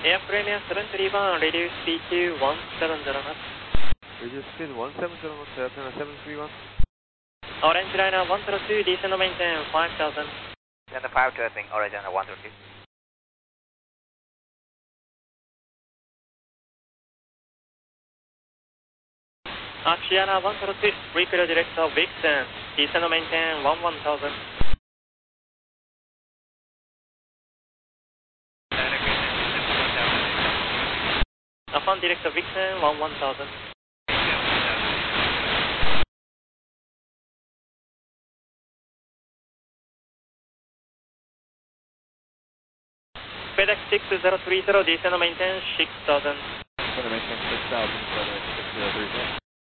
Air Premier 731, reduce speed to 170 knots. Reduce speed 170 knots, Air Premier 731. Orange Liner 102, descend maintain 5000. Then the 5 turning, Orange Liner 102. Axiana 102, recruit director Vixen, descend maintain 1000. Upon director Vixen 1000. FedEx 6030, descend maintain 6000. Descend maintain 6000, FedEx 6030.